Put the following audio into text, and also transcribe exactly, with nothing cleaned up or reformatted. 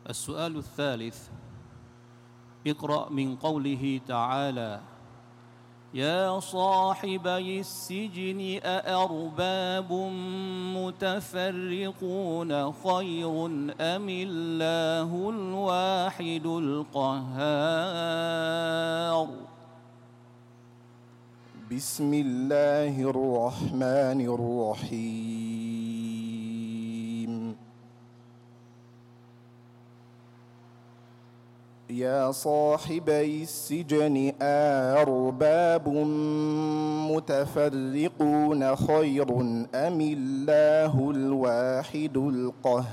السؤال الثالث: اقرأ من قوله تعالى: يا صاحبي السجن أأرباب متفرقون خير أم الله الواحد القهار. بسم الله الرحمن الرحيم. يا صاحبي السجن أأرباب متفرقون خير أم الله الواحد القهار.